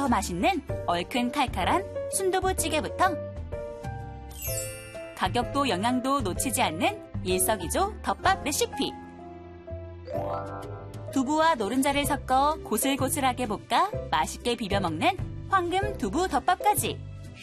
더 맛있는 얼큰 칼칼한 순두부찌개부터 가격도 영양도 놓치지 않는 일석이조 덮밥 레시피. 두부와 노른자를 섞어 고슬고슬하게 볶아 맛있게 비벼 먹는 황금 두부 덮밥까지.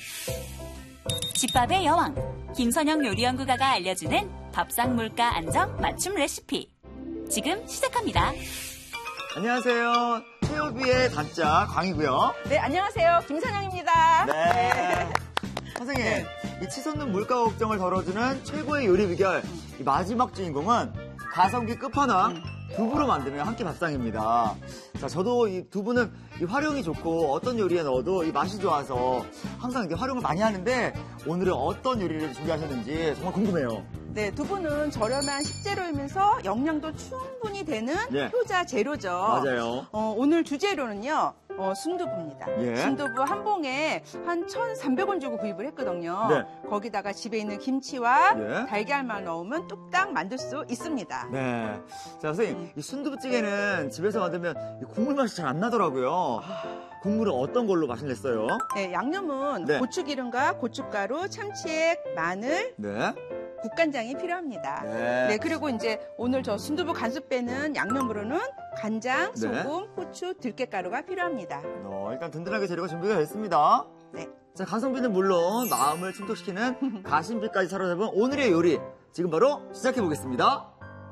집밥의 여왕 김선영 요리연구가가 알려주는 밥상 물가 안정 맞춤 레시피. 지금 시작합니다. 안녕하세요. 최호비의 단짝 광이고요. 네, 안녕하세요. 김선영입니다. 네. 선생님, 네. 이 치솟는 물가 걱정을 덜어주는 최고의 요리 비결. 이 마지막 주인공은 가성비 끝판왕 두부로 만들면 한 끼 밥상입니다. 자, 저도 이 두부는 이 활용이 좋고 어떤 요리에 넣어도 이 맛이 좋아서 항상 이렇게 활용을 많이 하는데 오늘은 어떤 요리를 준비하셨는지 정말 궁금해요. 네, 두부는 저렴한 식재료이면서 영양도 충분히 되는 네. 효자 재료죠. 맞아요. 오늘 주재료는요. 순두부입니다. 예. 순두부 한 봉에 한 1,300원 주고 구입을 했거든요. 네. 거기다가 집에 있는 김치와 예. 달걀만 넣으면 뚝딱 만들 수 있습니다. 네. 자, 선생님, 이 순두부찌개는 집에서 만들면 이 국물 맛이 잘 안 나더라고요. 국물은 어떤 걸로 맛을 냈어요? 네, 양념은 네. 고추기름과 고춧가루, 참치액, 마늘, 네. 국간장이 필요합니다. 네. 네, 그리고 이제 오늘 저 순두부 간수 빼는 양념으로는 간장, 네. 소금, 후추, 들깨가루가 필요합니다. 일단 든든하게 재료가 준비가 됐습니다. 네. 자, 가성비는 물론 마음을 충족시키는 가심비까지 사로잡은 오늘의 요리. 지금 바로 시작해 보겠습니다.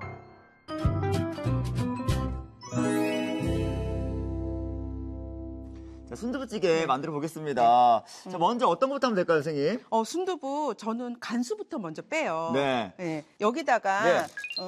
자, 순두부찌개 만들어 보겠습니다. 자, 먼저 어떤 것부터 하면 될까요, 선생님? 순두부 저는 간수부터 먼저 빼요. 네. 네, 여기다가 네.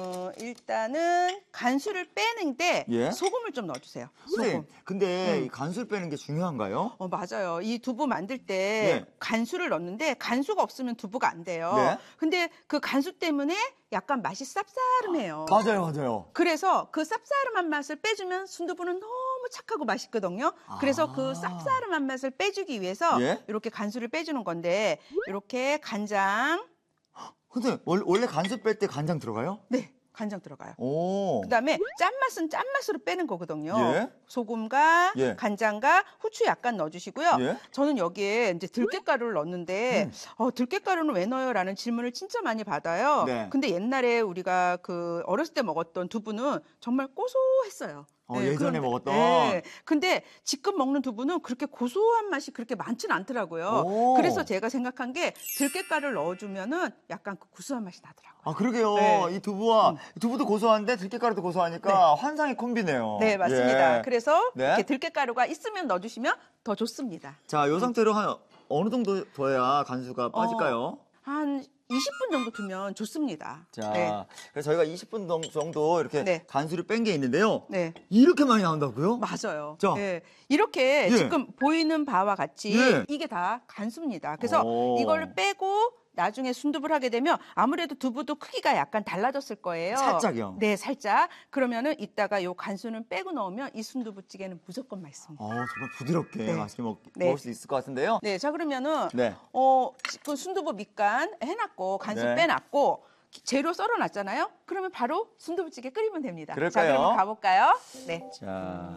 일단은 간수를 빼는데 예? 소금을 좀 넣어주세요. 선생님, 소금. 근데 이 간수를 빼는 게 중요한가요? 맞아요. 이 두부 만들 때 네. 간수를 넣는데 간수가 없으면 두부가 안 돼요. 네. 근데 그 간수 때문에 약간 맛이 쌉싸름해요. 맞아요. 그래서 그 쌉싸름한 맛을 빼주면 순두부는 너무 착하고 맛있거든요. 그래서 그 쌉싸름한 맛을 빼주기 위해서 예? 이렇게 간수를 빼주는 건데 이렇게 간장, 근데 원래 간수 뺄 때 간장 들어가요? 네, 간장 들어가요. 오. 그다음에 짠맛은 짠맛으로 빼는 거거든요. 예? 소금과 예. 간장과 후추 약간 넣어주시고요. 예? 저는 여기에 이제 들깨가루를 넣었는데 들깨가루는 왜 넣어요?라는 질문을 진짜 많이 받아요. 네. 근데 옛날에 우리가 그 어렸을 때 먹었던 두부는 정말 고소했어요. 예전에 먹었던? 네. 근데 지금 먹는 두부는 그렇게 고소한 맛이 그렇게 많지는 않더라고요. 오. 그래서 제가 생각한 게 들깨가루를 넣어주면은 약간 그 구수한 맛이 나더라고요. 아, 그러게요. 네. 이 두부도 고소한데 들깨가루도 고소하니까 환상의 콤비네요. 네, 맞습니다. 예. 그래서 네. 이렇게 들깨가루가 있으면 넣어주시면 더 좋습니다. 자, 요 상태로 한 어느 정도 둬야 간수가 빠질까요? 한 20분 정도 두면 좋습니다. 자, 네. 그래서 저희가 20분 정도 이렇게 네. 간수를 뺀 게 있는데요. 네. 이렇게 많이 나온다고요? 맞아요. 자. 네. 이렇게 예. 지금 보이는 바와 같이 예. 이게 다 간수입니다. 그래서 오. 이걸 빼고 나중에 순두부를 하게 되면 아무래도 두부도 크기가 약간 달라졌을 거예요. 살짝요? 네, 살짝. 그러면은 이따가 요 간수는 빼고 넣으면 이 순두부찌개는 무조건 맛있습니다. 정말 부드럽게 네. 맛있게 네. 먹을 수 있을 것 같은데요. 네, 자 그러면은 네. 그 순두부 밑간 해놨고 간수 네. 빼놨고 재료 썰어놨잖아요. 그러면 바로 순두부찌개 끓이면 됩니다. 그럴까요? 자, 그럼 가볼까요? 네. 자.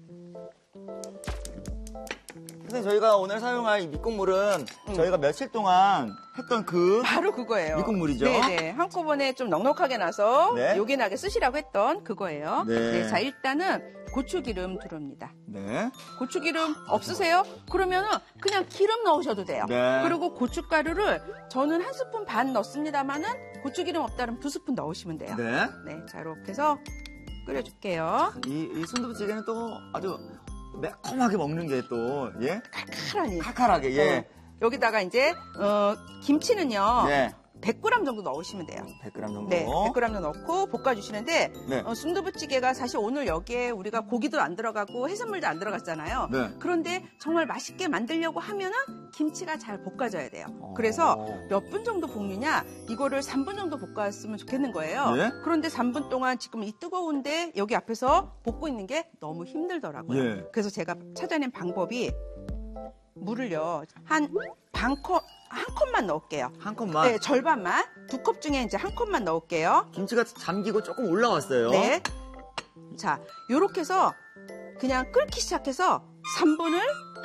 선생님, 저희가 오늘 사용할 이 밑국물은 저희가 며칠 동안 했던 그 바로 그거예요. 밑국물이죠? 네네. 한꺼번에 좀 넉넉하게 나서 네. 요긴하게 쓰시라고 했던 그거예요. 네. 자, 일단은 고추기름 들어옵니다. 네. 고추기름 없으세요? 그러면은 그냥 기름 넣으셔도 돼요. 네. 그리고 고춧가루를 저는 1스푼 반 넣습니다만은 고추기름 없다 그러면 2스푼 넣으시면 돼요. 네. 네, 자 이렇게 해서 끓여줄게요. 이 순두부찌개는 또 아주 매콤하게 먹는 게 또, 예? 칼칼하니. 칼칼하게, 예. 여기다가 이제 김치는요. 네. 100g 정도 넣으시면 돼요. 100g 정도. 네, 100g 정도 넣고 볶아주시는데 네. 순두부찌개가 사실 오늘 여기에 우리가 고기도 안 들어가고 해산물도 안 들어갔잖아요. 네. 그런데 정말 맛있게 만들려고 하면은 김치가 잘 볶아져야 돼요. 그래서 몇 분 정도 볶느냐 이거를 3분 정도 볶았으면 좋겠는 거예요. 예? 그런데 3분 동안 지금 이 뜨거운데 여기 앞에서 볶고 있는 게 너무 힘들더라고요. 예. 그래서 제가 찾아낸 방법이 물을요 한 컵만 넣을게요. 한 컵만? 네, 절반만. 2컵 중에 이제 1컵만 넣을게요. 김치가 잠기고 조금 올라왔어요. 네. 자, 요렇게 해서 그냥 끓기 시작해서 3분을